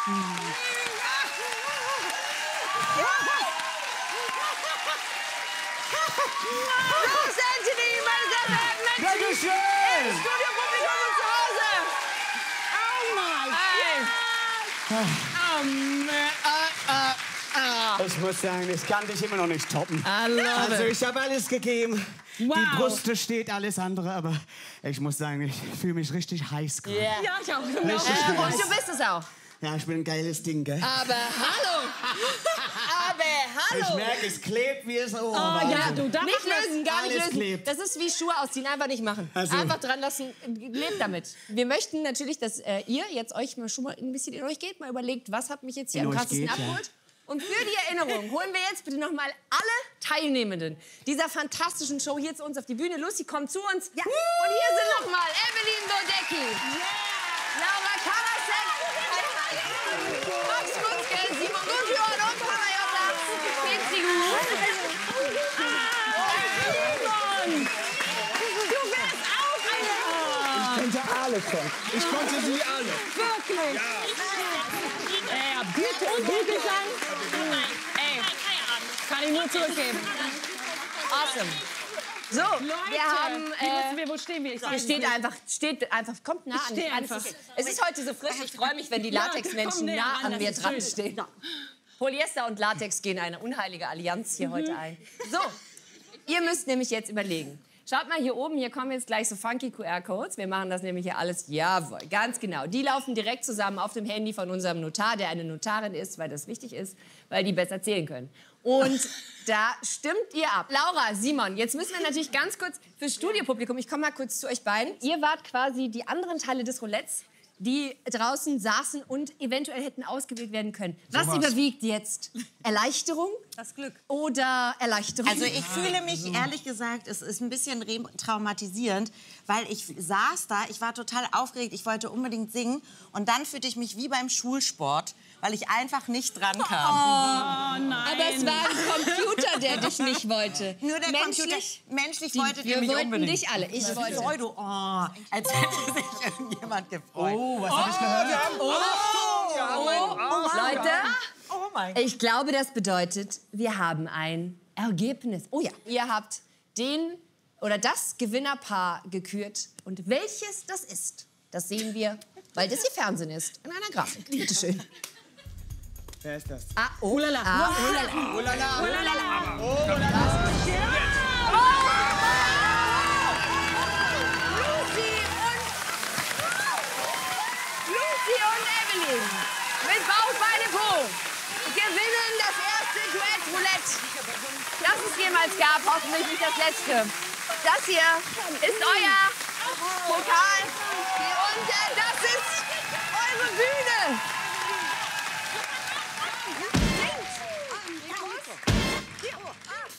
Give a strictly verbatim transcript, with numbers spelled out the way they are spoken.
Los Anthony, meine sehr verehrten Menschen! Dankeschön! Im Studiopublikum und zu Hause! Oh mein Gott! Ich muss sagen, ich kann dich immer noch nicht toppen. I love Also it. ich habe alles gegeben. Wow. Die Brüste steht, alles andere. Aber ich muss sagen, ich fühle mich richtig heiß gerade. Yeah. Ja, ich auch. Genau. Richtig Äh, heiß. und du bist es auch. Ja, ich bin ein geiles Ding, gell? Aber hallo! Aber Ich hallo! merke, es klebt wie es... Oh, Oh, ja, du darfst Nicht lösen, gar nicht Alles lösen. klebt. Das ist wie Schuhe ausziehen, einfach nicht machen. Also. Einfach dran lassen, lebt damit. Wir möchten natürlich, dass äh, ihr jetzt euch mal schon mal ein bisschen in euch geht, mal überlegt, was hat mich jetzt hier In am euch krassesten geht, ja. abgeholt. Und für die Erinnerung holen wir jetzt bitte noch mal alle Teilnehmenden dieser fantastischen Show hier zu uns auf die Bühne. Lucy, kommt zu uns. Ja. Und hier sind noch mal Evelyn Bodecki, Laura Karasek, Max Mutzke, Simon Gudjon und Panayota Petri. Simon! Du wärst auch eine... Ich konnte alle kommen. Ich konnte sie alle. Wirklich? Ja, bitte, bitte sein. Ey, kann ich nur zurückgeben. Awesome. So, Leute, wir haben... wie Äh, müssen wir, wo stehen wir? Ich Hier weiß steht nicht. einfach, steht einfach, kommt nah Ich an steh mich ran. einfach. Es ist, es ist heute so frisch. Ich freue mich, wenn die Ja, Latexmenschen komm näher nah ran, an das mir ist dran schön. stehen. Polyester und Latex gehen eine unheilige Allianz hier heute ein. So, ihr müsst nämlich jetzt überlegen. Schaut mal hier oben, hier kommen jetzt gleich so funky Q R-Codes. Wir machen das nämlich hier alles, jawohl, ganz genau. Die laufen direkt zusammen auf dem Handy von unserem Notar, der eine Notarin ist, weil das wichtig ist, weil die besser zählen können. Und da stimmt ihr ab. Laura, Simon, jetzt müssen wir natürlich ganz kurz fürs Studiopublikum, ich komme mal kurz zu euch beiden. Ihr wart quasi die anderen Teile des Roulettes, die draußen saßen und eventuell hätten ausgewählt werden können. Was was. überwiegt jetzt? Erleichterung Das Glück. oder Erleichterung? Also ich fühle mich, ehrlich gesagt, es ist ein bisschen re- traumatisierend, weil ich saß da, ich war total aufgeregt, ich wollte unbedingt singen und dann fühlte ich mich wie beim Schulsport, weil ich einfach nicht dran kam. Oh nein. Aber es war ein Computer, der dich nicht wollte. Nur der Menschlich, Computer, menschlich die, wolltet wir ihr mich wollten unbedingt. dich alle. Ich wollte. Pseudo, oh, als hätte sich irgendjemand gefreut. Oh, was habe ich gehört? Leute, Oh mein ich glaube, das bedeutet, wir haben ein Ergebnis. Oh ja, ihr habt den oder das Gewinnerpaar gekürt. Und welches das ist, das sehen wir, weil das hier Fernsehen ist, in einer Grafik. Bitte schön. Wer ist das? Ah, oh la la. Ah, oh la la. Oh la la. Oh la la. Oh la la. Lucy und Lucy und Evelyn mit Bauch, Beine, Po gewinnen das erste Duett-Roulette, das es jemals gab, hoffentlich nicht das letzte. Das hier ist euer Pokal und äh, das ist eure Bühne.